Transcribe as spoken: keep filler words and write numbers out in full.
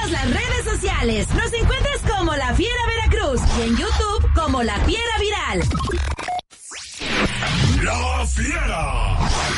todas las redes sociales. Nos encuentras como La Fiera Veracruz y en YouTube como La Fiera Viral. La Fiera.